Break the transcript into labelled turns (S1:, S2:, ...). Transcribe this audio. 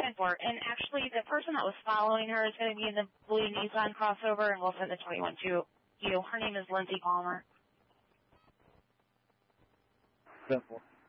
S1: 10-4. And actually, the person that was following her is going to be in the blue Nissan crossover, and we'll send the 21 to you. Her name is Lindsay Palmer.
S2: 10-4.